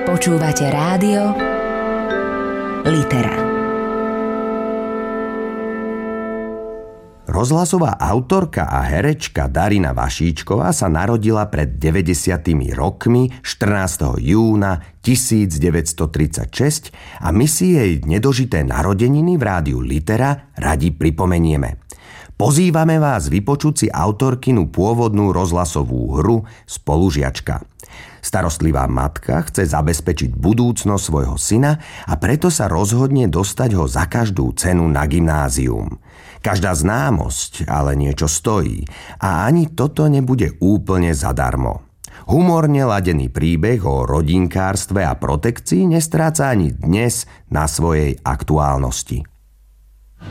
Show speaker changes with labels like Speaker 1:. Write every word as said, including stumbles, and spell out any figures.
Speaker 1: Počúvate rádio Litera.
Speaker 2: Rozhlasová autorka a herečka Darina Vašíčková sa narodila pred deväťdesiatimi rokmi štrnásteho júna tisícdeväťstotridsaťšesť a my si jej nedožité narodeniny v rádiu Litera radi pripomenieme. Pozývame vás vypočuť si autorkinu pôvodnú rozhlasovú hru Spolužiačka. Starostlivá matka chce zabezpečiť budúcnosť svojho syna a preto sa rozhodne dostať ho za každú cenu na gymnázium. Každá známosť ale niečo stojí a ani toto nebude úplne zadarmo. Humorne ladený príbeh o rodinkárstve a protekcii nestráca ani dnes na svojej aktuálnosti.